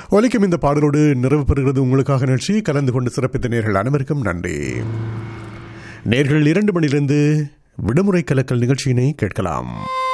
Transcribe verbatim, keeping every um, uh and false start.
ஒலிக்கும் இந்த பாடலோடு நிறைவு பெறுகிறது உங்களுக்காக நிகழ்ச்சி. கலந்து கொண்டு சிறப்பித்த நேர்கள் அனைவருக்கும் நன்றி. நேர்கள் இரண்டு மணியிலிருந்து விடுமுறை கலக்கல் நிகழ்ச்சியினை கேட்கலாம்.